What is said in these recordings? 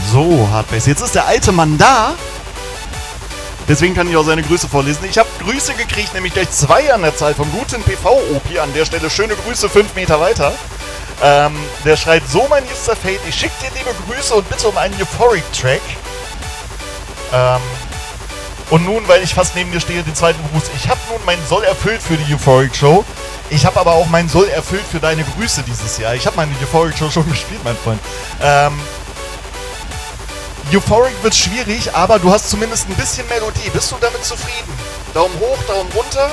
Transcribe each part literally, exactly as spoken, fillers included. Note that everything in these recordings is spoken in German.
So, Hardbase. Jetzt ist der alte Mann da. Deswegen kann ich auch seine Grüße vorlesen. Ich habe Grüße gekriegt, nämlich gleich zwei an der Zahl vom guten P V-O P. An der Stelle schöne Grüße, fünf Meter weiter. Ähm, der schreibt, so mein liebster Fate, ich schicke dir liebe Grüße und bitte um einen Euphoric-Track. Ähm, und nun, weil ich fast neben dir stehe, den zweiten Gruß. Ich habe nun meinen Soll erfüllt für die Euphoric-Show. Ich habe aber auch meinen Soll erfüllt für deine Grüße dieses Jahr. Ich habe meine Euphoric-Show schon gespielt, mein Freund. Ähm, Euphoric wird schwierig, aber du hast zumindest ein bisschen Melodie. Bist du damit zufrieden? Daumen hoch, Daumen runter.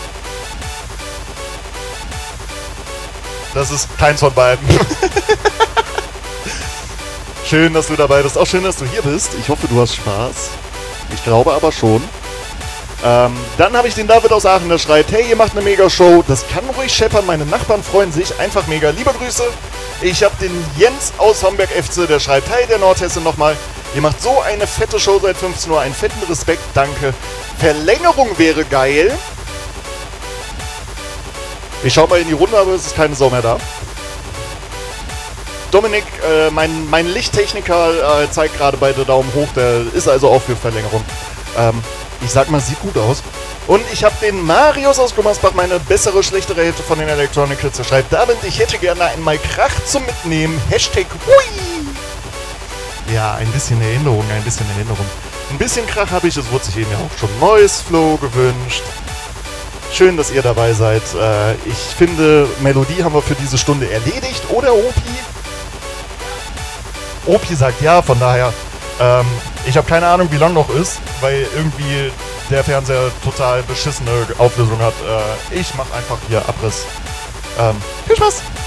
Das ist keins von beiden. Schön, dass du dabei bist. Auch schön, dass du hier bist. Ich hoffe, du hast Spaß. Ich glaube aber schon. Ähm, dann habe ich den David aus Aachen, der schreibt, hey, ihr macht eine Mega-Show. Das kann ruhig scheppern. Meine Nachbarn freuen sich. Einfach mega. Liebe Grüße. Ich habe den Jens aus Homberg-F C, der schreibt, hey, der Nordhesse nochmal. Ihr macht so eine fette Show seit fünfzehn Uhr. Einen fetten Respekt. Danke. Verlängerung wäre geil. Ich schau mal in die Runde, aber es ist keine Sau mehr da. Dominik, äh, mein, mein Lichttechniker, äh, zeigt gerade beide Daumen hoch. Der ist also auch für Verlängerung. Ähm, ich sag mal, sieht gut aus. Und ich habe den Marius aus Gummersbach, meine bessere, schlechtere Hälfte von den Electronic Kids. Der schreibt, David, ich hätte gerne einmal Krach zum Mitnehmen. Hashtag Hui. Ja, ein bisschen Erinnerung, ein bisschen Erinnerung. Ein bisschen Krach habe ich, es wurde sich eben ja auch schon Noise Flow gewünscht. Schön, dass ihr dabei seid. Äh, ich finde, Melodie haben wir für diese Stunde erledigt. Oder, Opi? Opi sagt ja, von daher. Ähm, ich habe keine Ahnung, wie lang noch ist, weil irgendwie der Fernseher total beschissene Auflösung hat. Äh, ich mache einfach hier Abriss. Ähm, viel Spaß!